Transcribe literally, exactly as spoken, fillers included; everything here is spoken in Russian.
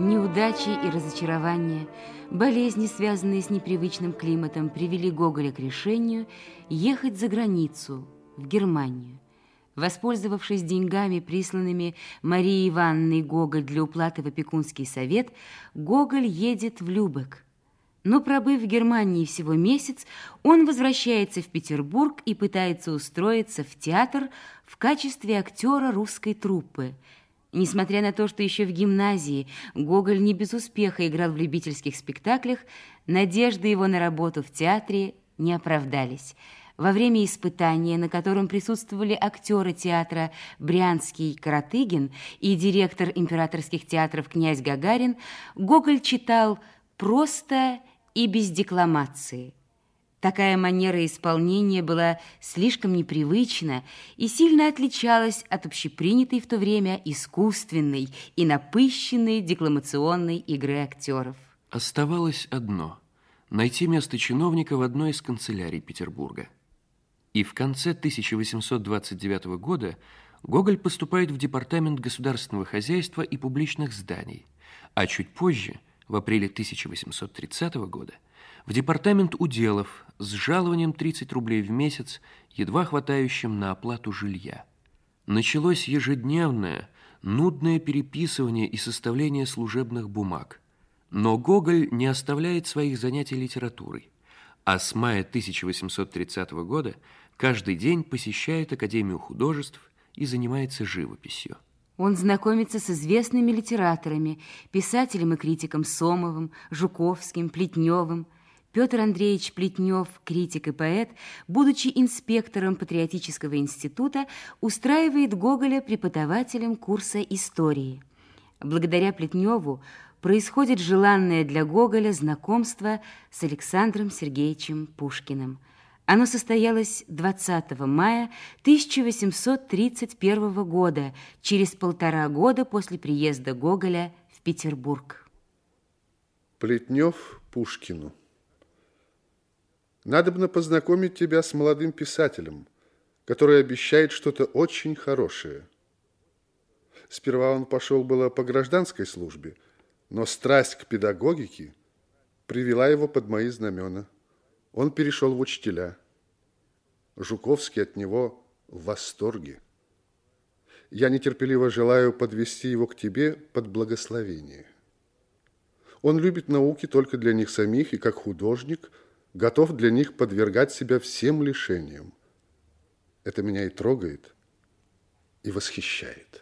Неудачи и разочарования, болезни, связанные с непривычным климатом, привели Гоголя к решению ехать за границу, в Германию. Воспользовавшись деньгами, присланными Марией Ивановной Гоголь для уплаты в опекунский совет, Гоголь едет в Любек. Но, пробыв в Германии всего месяц, он возвращается в Петербург и пытается устроиться в театр в качестве актера русской труппы. Несмотря на то, что еще в гимназии Гоголь не без успеха играл в любительских спектаклях, надежды его на работу в театре не оправдались. Во время испытания, на котором присутствовали актеры театра Брянский Каратыгин и директор императорских театров князь Гагарин, Гоголь читал просто и без декламации. Такая манера исполнения была слишком непривычна и сильно отличалась от общепринятой в то время искусственной и напыщенной декламационной игры актеров. Оставалось одно – найти место чиновника в одной из канцелярий Петербурга. И в конце тысяча восемьсот двадцать девятого года Гоголь поступает в Департамент государственного хозяйства и публичных зданий, а чуть позже, в апреле тысяча восемьсот тридцатого года, в Департамент уделов с жалованием тридцать рублей в месяц, едва хватающим на оплату жилья. Началось ежедневное, нудное переписывание и составление служебных бумаг. Но Гоголь не оставляет своих занятий литературой, а с мая тысяча восемьсот тридцатого года каждый день посещает Академию художеств и занимается живописью. Он знакомится с известными литераторами, писателем и критиком Сомовым, Жуковским, Плетневым. Петр Андреевич Плетнев, критик и поэт, будучи инспектором Патриотического института, устраивает Гоголя преподавателем курса истории. Благодаря Плетневу происходит желанное для Гоголя знакомство с Александром Сергеевичем Пушкиным. Оно состоялось двадцатого мая тысяча восемьсот тридцать первого года, через полтора года после приезда Гоголя в Петербург. Плетнев Пушкину. Надобно познакомить тебя с молодым писателем, который обещает что-то очень хорошее. Сперва он пошел было по гражданской службе, но страсть к педагогике привела его под мои знамена. Он перешел в учителя. Жуковский от него в восторге. Я нетерпеливо желаю подвести его к тебе под благословение. Он любит науки только для них самих и, как художник, готов для них подвергать себя всем лишениям. Это меня и трогает, и восхищает.